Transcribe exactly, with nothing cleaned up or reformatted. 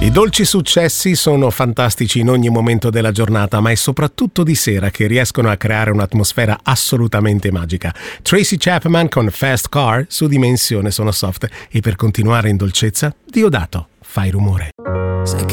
I dolci successi sono fantastici in ogni momento della giornata, ma è soprattutto di sera che riescono a creare un'atmosfera assolutamente magica. Tracy Chapman con Fast Car su Dimensione Sono Soft, e per continuare in dolcezza, Diodato, Fai rumore. Sai che